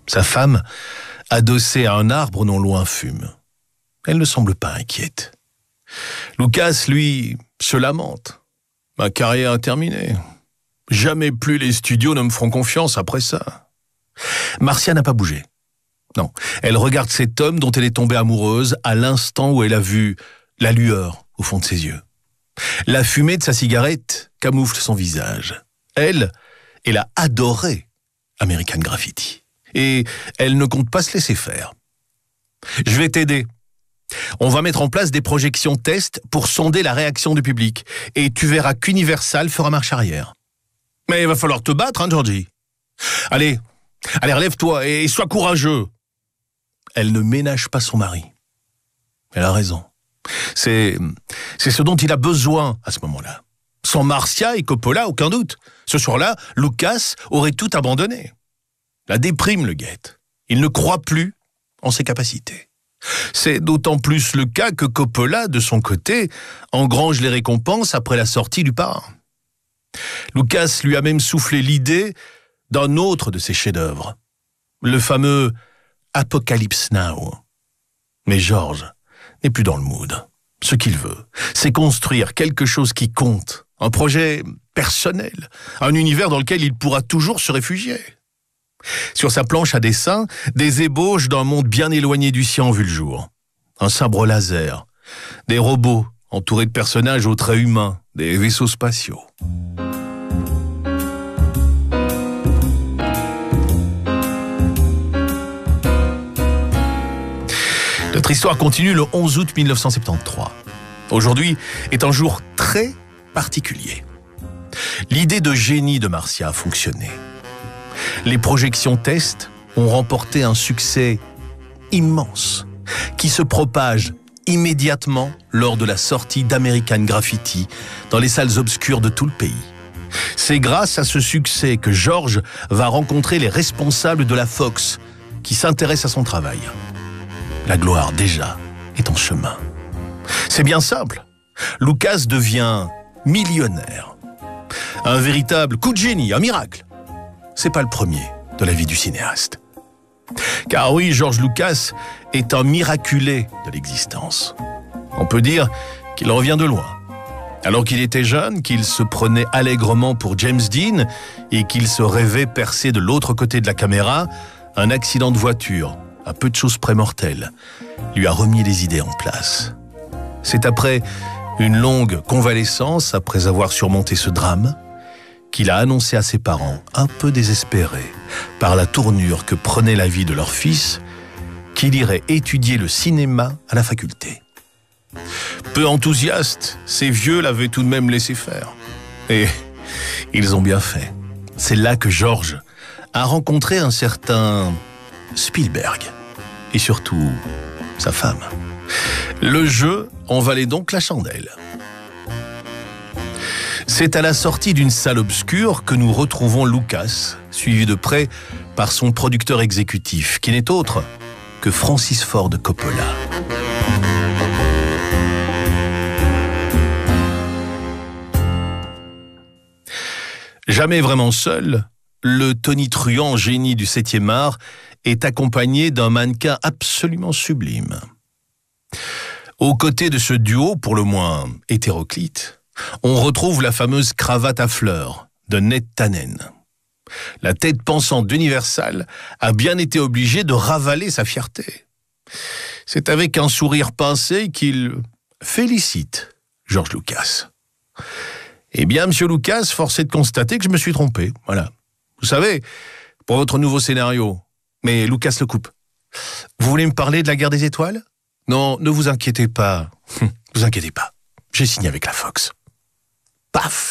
Sa femme, adossée à un arbre non loin, fume. Elle ne semble pas inquiète. Lucas, lui, se lamente. Ma carrière est terminée. Jamais plus les studios ne me feront confiance après ça. Marcia n'a pas bougé. Non, elle regarde cet homme dont elle est tombée amoureuse à l'instant où elle a vu la lueur au fond de ses yeux. La fumée de sa cigarette camoufle son visage. Elle a adoré American Graffiti. Et elle ne compte pas se laisser faire. Je vais t'aider. On va mettre en place des projections tests pour sonder la réaction du public. Et tu verras qu'Universal fera marche arrière. Mais il va falloir te battre, hein, Georgie. Allez, relève-toi et sois courageux. Elle ne ménage pas son mari. Elle a raison. C'est ce dont il a besoin à ce moment-là. Sans Marcia et Coppola, aucun doute. Ce soir-là, Lucas aurait tout abandonné. La déprime le guette. Il ne croit plus en ses capacités. C'est d'autant plus le cas que Coppola, de son côté, engrange les récompenses après la sortie du Parrain. Lucas lui a même soufflé l'idée d'un autre de ses chefs-d'œuvre, le fameux Apocalypse Now. Mais George n'est plus dans le mood. Ce qu'il veut, c'est construire quelque chose qui compte, un projet personnel, un univers dans lequel il pourra toujours se réfugier. Sur sa planche à dessin, des ébauches d'un monde bien éloigné du sien ont vu le jour. Un sabre laser, des robots entourés de personnages aux traits humains, des vaisseaux spatiaux. Notre histoire continue le 11 août 1973. Aujourd'hui est un jour très particulier. L'idée de génie de Marcia a fonctionné. Les projections tests ont remporté un succès immense qui se propage immédiatement lors de la sortie d'American Graffiti dans les salles obscures de tout le pays. C'est grâce à ce succès que George va rencontrer les responsables de la Fox qui s'intéressent à son travail. La gloire, déjà, est en chemin. C'est bien simple. Lucas devient millionnaire. Un véritable coup de génie, un miracle. C'est pas le premier de la vie du cinéaste. Car oui, George Lucas est un miraculé de l'existence. On peut dire qu'il revient de loin. Alors qu'il était jeune, qu'il se prenait allègrement pour James Dean et qu'il se rêvait percer de l'autre côté de la caméra, un accident de voiture, à peu de choses près mortelles, lui a remis les idées en place. C'est après une longue convalescence, après avoir surmonté ce drame, qu'il a annoncé à ses parents, un peu désespérés par la tournure que prenait la vie de leur fils, qu'il irait étudier le cinéma à la faculté. Peu enthousiastes, ces vieux l'avaient tout de même laissé faire. Et ils ont bien fait. C'est là que George a rencontré un certain Spielberg, et surtout sa femme. Le jeu en valait donc la chandelle. C'est à la sortie d'une salle obscure que nous retrouvons Lucas, suivi de près par son producteur exécutif, qui n'est autre que Francis Ford Coppola. Jamais vraiment seul, le tonitruant génie du 7e art est accompagné d'un mannequin absolument sublime. Aux côtés de ce duo, pour le moins hétéroclite, on retrouve la fameuse cravate à fleurs de Ned Tannen. La tête pensante d'Universal a bien été obligée de ravaler sa fierté. C'est avec un sourire pincé qu'il félicite George Lucas. Eh bien, monsieur Lucas, force est de constater que je me suis trompé. Voilà. Vous savez, pour votre nouveau scénario. Mais Lucas le coupe. Vous voulez me parler de la guerre des étoiles ? Non, ne vous inquiétez pas. Vous inquiétez pas. J'ai signé avec la Fox. Paf !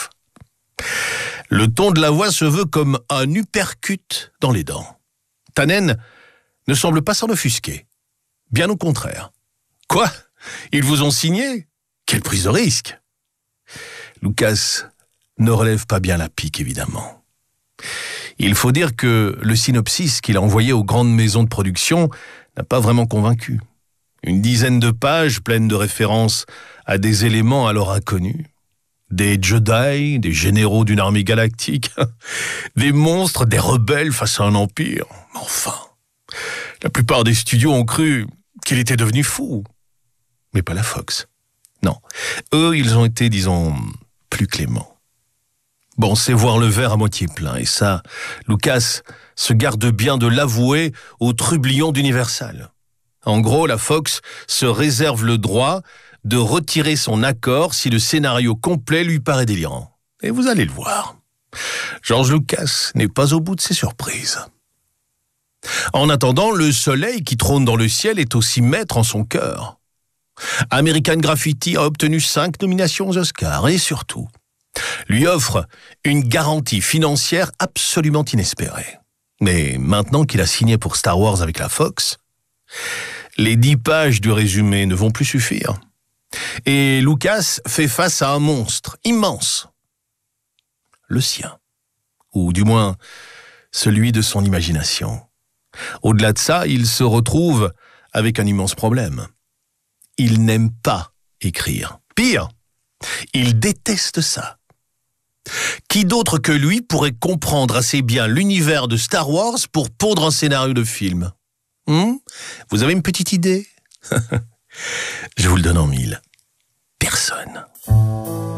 Le ton de la voix se veut comme un uppercut dans les dents. Tannen ne semble pas s'en offusquer. Bien au contraire. Quoi ? Ils vous ont signé ? Quelle prise de risque ! Lucas ne relève pas bien la pique, évidemment. Il faut dire que le synopsis qu'il a envoyé aux grandes maisons de production n'a pas vraiment convaincu. Une dizaine de pages pleines de références à des éléments alors inconnus. Des Jedi, des généraux d'une armée galactique, des monstres, des rebelles face à un empire. Enfin, La plupart des studios ont cru qu'il était devenu fou. Mais pas la Fox. Non. Eux, ils ont été, disons, plus cléments. Bon, c'est voir le verre à moitié plein. Et ça, Lucas se garde bien de l'avouer au trublion d'Universal. En gros, la Fox se réserve le droit de retirer son accord si le scénario complet lui paraît délirant. Et vous allez le voir. George Lucas n'est pas au bout de ses surprises. En attendant, le soleil qui trône dans le ciel est aussi maître en son cœur. American Graffiti a obtenu 5 nominations aux Oscars et surtout, lui offre une garantie financière absolument inespérée. Mais maintenant qu'il a signé pour Star Wars avec la Fox, les 10 pages du résumé ne vont plus suffire. Et Lucas fait face à un monstre immense. Le sien. Ou du moins, celui de son imagination. Au-delà de ça, il se retrouve avec un immense problème. Il n'aime pas écrire. Pire, il déteste ça. Qui d'autre que lui pourrait comprendre assez bien l'univers de Star Wars pour pondre un scénario de film? Vous avez une petite idée? Je vous le donne en 1000. Personne.